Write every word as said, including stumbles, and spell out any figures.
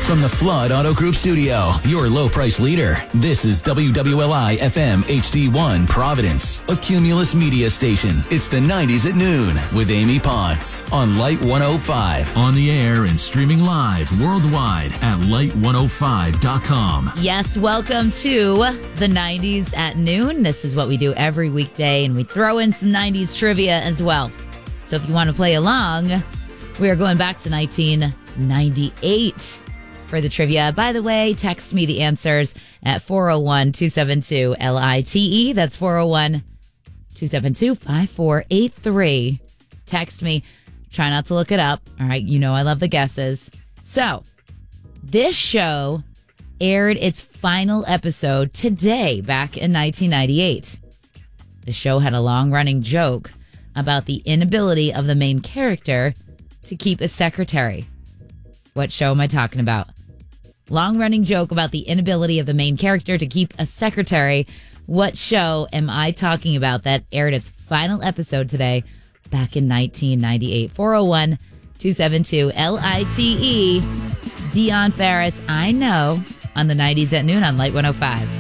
From the Flood Auto Group studio, your low price leader, this is W W L I F M H D one Providence, a Cumulus media station. It's the nineties at noon with Amy Potts on Light one oh five. On the air and streaming live worldwide at light one oh five dot com. Yes, welcome to the nineties at noon. This is what we do every weekday, and we throw in some nineties trivia as well. So if you want to play along, we are going back to nineteen ninety-eight. For the trivia. By the way, text me the answers at four oh one, two seven two, L I T E. That's four oh one, two seven two, five four eight three. Text me. Try not to look it up. All right, you know I love the guesses. So, this show aired its final episode today, back in nineteen ninety-eight. The show had a long-running joke about the inability of the main character to keep a secretary. What show am I talking about? Long-running joke about the inability of the main character to keep a secretary. What show am I talking about that aired its final episode today back in nineteen ninety-eight? four oh one, two seven two, L I T E. Dion Ferris, I Know, on the nineties at noon on Light one oh five.